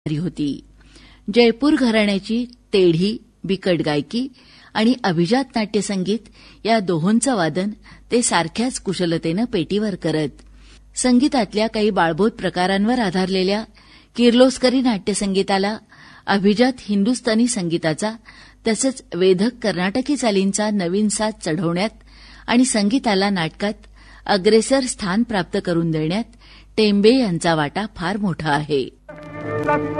होती. जयपूर घराण्याची तेढी, बिकट गायकी आणि अभिजात नाट्यसंगीत या दोहोंचं वादन ते सारख्याच कुशलतेनं पेटीवर करत. संगीतातल्या काही बाळबोध प्रकारांवर आधारलेल्या किर्लोस्करी नाट्यसंगीताला अभिजात हिंदुस्थानी संगीताचा तसंच वेधक कर्नाटकी चालींचा नवीन साज चढवण्यात आणि संगीताला नाटकात अग्रेसर स्थान प्राप्त करून देण्यात टेंबे यांचा वाटा फार मोठा आहे.